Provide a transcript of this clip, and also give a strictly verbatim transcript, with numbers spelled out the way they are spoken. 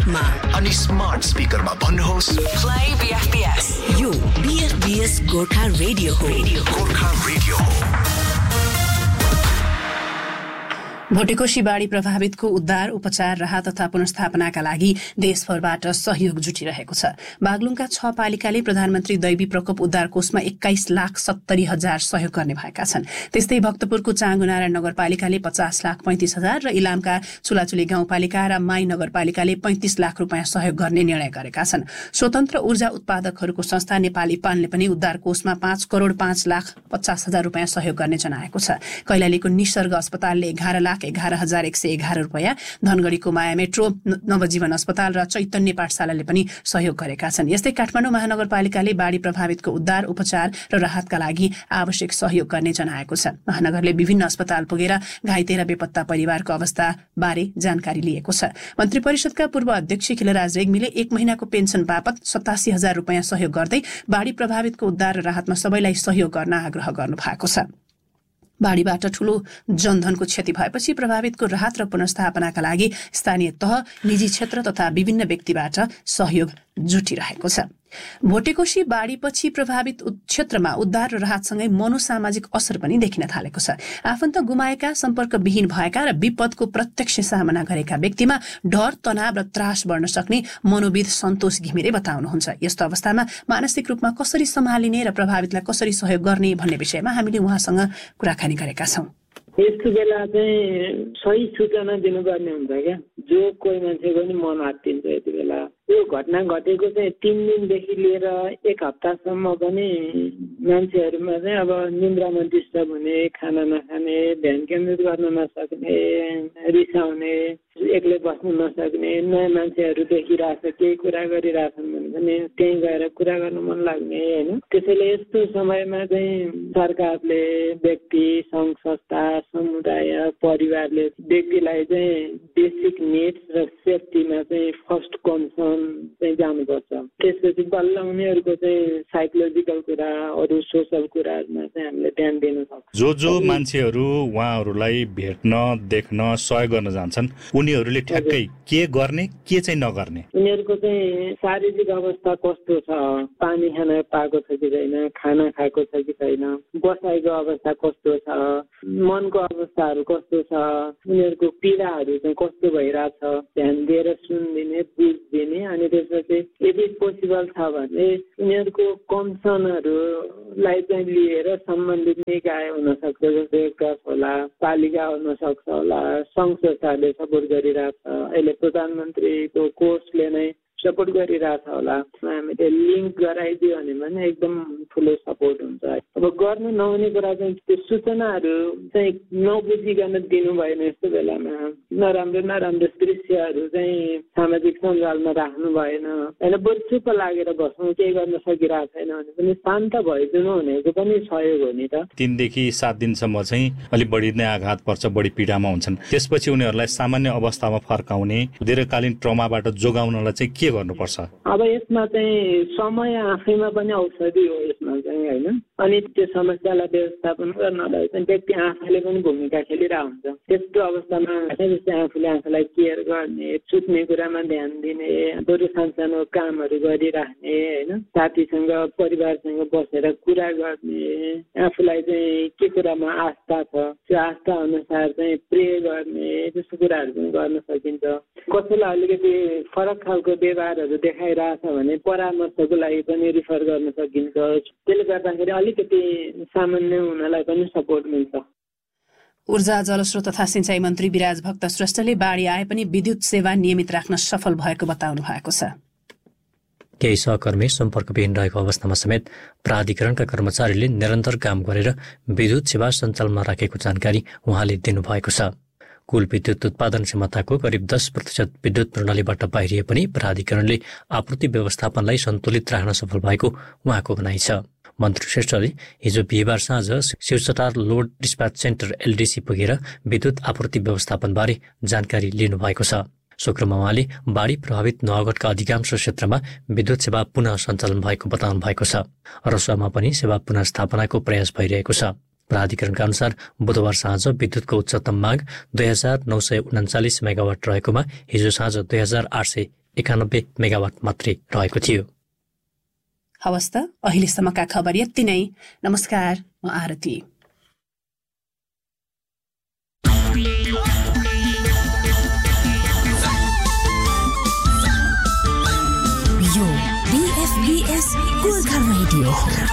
एपमा अनि स्मार्ट स्पिकरमा भन्नुहोस् प्ले बीएफबीएस। यो बीएफबीएस गोर्खा रेडियो हो। गोर्खा रेडियो हो। भोटेकोशी बाढी प्रभावितको उद्धार, उपचार, राहत तथा पुनर्स्थापनाका लागि देशभरबाट सहयोग जुटिरहेको छ। बागलुङका छ पालिकाले प्रधानमन्त्री दैवी प्रकोप उद्धार कोषमा एक्काइस लाख सत्तरी हजार सहयोग गर्ने भएका छन्। त्यस्तै भक्तपुरको चाँगुनारायण नगरपालिकाले पचास लाख पैंतिस हजार र इलामका चुलाचुली गाउँपालिका र माई नगरपालिकाले पैंतिस लाख रुपियाँ सहयोग गर्ने निर्णय गरेका छन्। स्वतन्त्र ऊर्जा उत्पादकहरूको संस्था नेपाली पानले पनि उद्धार कोषमा पाँच करोड़ पाँच लाख पचास हजार रुपियाँ सहयोग गर्ने जनाएको छ। कैलालीको निसर्ग अस्पतालले एघार लाख एघार हजार एक सय एघार रुपियाँ, धनगढ़ीको माया मेट्रो, नवजीवन अस्पताल र चैतन्य पाठशालाले पनि सहयोग गरेका छन्। यस्तै काठमाडौँ महानगरपालिकाले बाढी प्रभावितको उद्धार, उपचार र राहतका लागि आवश्यक सहयोग गर्ने जनाएको छ। महानगरले विभिन्न अस्पताल पुगेर घाइते र बेपत्ता परिवारको अवस्था बारे जानकारी लिएको छ। मन्त्री परिषदका पूर्व अध्यक्ष खिलराज रेग्मीले एक महिनाको पेन्सन बापत सतासी हजार रुपियाँ सहयोग गर्दै बाढी प्रभावितको उद्धार र राहतमा सबैलाई सहयोग गर्न आग्रह गर्नु भएको छ। बाढीबाट ठूलो जनधनको क्षति भएपछि प्रभावितको राहत र पुनर्स्थापनाका लागि स्थानीय तह, निजी क्षेत्र तथा विभिन्न व्यक्तिबाट सहयोग जुटिरहेको छ। भोटेकोशी बाढीपछि प्रभावित क्षेत्रमा उद्धार र राहतसँगै मनोसामाजिक असर पनि देखिन थालेको छ। आफन्त गुमाएका, सम्पर्कविहीन भएका र विपदको प्रत्यक्ष सामना गरेका व्यक्तिमा डर, तनाव र त्रास बढ्न सक्ने मनोविद सन्तोष घिमिरे बताउनुहुन्छ। यस्तो अवस्थामा मानसिक रूपमा कसरी सम्हालिने र प्रभावितलाई कसरी सहयोग गर्ने भन्ने विषयमा हामीले उहाँसँग कुराकानी गरेका छौं। यस्तो बेला चाहिँ सही सूचना दिनुपर्ने हुन्छ क्या। जो कोही मान्छेको नि मन आत्तिन्छ यति बेला। यो घटना घटेको चाहिँ तीन दिनदेखि लिएर एक हप्तासम्म पनि मान्छेहरूमा चाहिँ अब निन्द्रामा डिस्टर्ब हुने, खाना नखाने, ध्यान केन्द्रित गर्न नसक्ने, रिसाउने, एक्लै बस्नु नसक्ने, नयाँ मान्छेहरू देखिरहेछ, केही कुरा गरिरहेछन् भने पनि त्यहीँ गएर कुरा गर्नु मन लाग्ने होइन। त्यसैले यस्तो समयमा चाहिँ सरकारले, व्यक्ति, सङ्घ संस्था, समुदाय, परिवारले व्यक्तिलाई चाहिँ बेसिक निड्स र सेफ्टीमा चाहिँ फर्स्ट कन्सर्न चाहिँ जानुपर्छ। त्यसपछि बल्ल उनीहरूको चाहिँ साइकोलोजिकल कुरा, अरू सोसल कुराहरूमा चाहिँ हामीले ध्यान दिन सक्छौँ। जो जो मान्छेहरू उहाँहरूलाई भेट्न, देख्न, सहयोग गर्न जान्छन् उनीहरूले ठ्याक्कै के गर्ने, के चाहिँ नगर्ने, उनीहरूको चाहिँ शारीरिक अवस्था कस्तो छ, पानी खान पाएको छ कि छैन, खाना खाएको छ कि छैन, बसाइको अवस्था कस्तो छ, मनको अवस्थाहरू कस्तो छ, उनीहरूको पीडाहरू चाहिँ कस्तो भइरहेछ, ध्यान दिएर सुनिदिने, बुझिदिने। अनि त्यसपछि यदि पोसिबल छ भने उनीहरूको कन्सर्नहरूलाई चाहिँ लिएर सम्बन्धित निकाय हुनसक्छ, जस्तै क्लास होला, पालिका हुन सक्छ होला, सङ्घ संस्थाले सपोर्ट गरिरहेछ, अहिले प्रधानमन्त्रीको कोषले नै सपोर्ट गरिरहेछ होला। हामीले लिङ्क गराइदियो भने पनि एकदम ठुलो सपोर्ट हुन्छ। अब गर्नु नहुने कुरा चाहिँ त्यो सूचनाहरू चाहिँ नबुझिकन दिनु भएन। यस्तो बेलामा नराम्रो नराम्रो दृश्यहरू चाहिँ सामाजिक सञ्जालमा राख्नु भएन होइन। बरु चुप्प लागेर बस्नु, केही गर्न सकिरहेको छैन भने पनि शान्त भइदिनु भनेको पनि सहयोग हो नि त। तीनदेखि सात दिनसम्म चाहिँ अलिक बढी नै आघात पर्छ, बढी पीडामा हुन्छन्। त्यसपछि उनीहरूलाई सामान्य अवस्थामा फर्काउने, दीर्घकालीन ट्रमाबाट जोगाउनलाई चाहिँ के गर्नुपर्छ? अब यसमा चाहिँ समय आफैमा पनि औषधि हो यसमा चाहिँ होइन। अनि त्यो समस्यालाई व्यवस्थापन गर्नलाई चाहिँ व्यक्ति आफैले पनि भूमिका खेलिरहेको हुन्छ। त्यस्तो अवस्थामा जस्तै आफूले आफूलाई केयर गर्ने, सुत्ने कुरामा ध्यान दिने, बरु सानसानो कामहरू गरिराख्ने होइन, साथीसँग परिवारसँग बसेर कुरा गर्ने, आफूलाई चाहिँ के कुरामा आस्था छ त्यो आस्था अनुसार चाहिँ प्रे गर्ने, त्यस्तो कुराहरू पनि गर्न सकिन्छ। कसैलाई अलिकति फरक खालको व्यवहारहरू देखाइरहेछ भने परामर्शको लागि पनि रिफर गर्न सकिन्छ। त्यसले गर्दाखेरि अलिकति सामान्य हुनलाई पनि सपोर्ट मिल्छ। ऊर्जा, जलस्रोत तथा सिंचाई मन्त्री विराज भक्त श्रेष्ठले बाढी आए पनि विद्युत सेवा नियमित राख्न सफल भएको बताउनु भएको छ। केही सहकर्मी सम्पर्कविहीन रहेको अवस्थामा समेत प्राधिकरणका कर्मचारीले निरन्तर काम गरेर विद्युत सेवा सञ्चालनमा राखेको जानकारी उहाँले दिनुभएको छ। कुल विद्युत उत्पादन क्षमताको करिब दस प्रतिशत विद्युत प्रणालीबाट बाहिरिए पनि प्राधिकरणले आपूर्ति व्यवस्थापनलाई सन्तुलित राख्न सफल भएको उहाँको भनाइ छ। मन्त्री श्रेष्ठले हिजो बिहिबार साँझ शिवचटार लोड डिस्प्याच सेन्टर एलडिसी पुगेर विद्युत आपूर्ति व्यवस्थापनबारे जानकारी लिनुभएको छ। शुक्रबार उहाँले बाढी प्रभावित नवगढका अधिकांश क्षेत्रमा विद्युत सेवा पुनः सञ्चालन भएको बताउनु भएको छ। रसुवामा पनि सेवा पुनः स्थापनाको प्रयास भइरहेको छ। प्राधिकरणका अनुसार बुधबार साँझ विद्युतको उच्चतम माग दुई हजार नौ सय उन्चालिस मेगावाट रहेकोमा हिजो साँझ दुई हजार आठ सय एकानब्बे मेगावाट मात्रै रहेको थियो। हवस् त, अहिलेसम्मका खबर यति नै। नमस्कार, म आरती। यो बीएफबीएस गोर्खा रेडियो हो।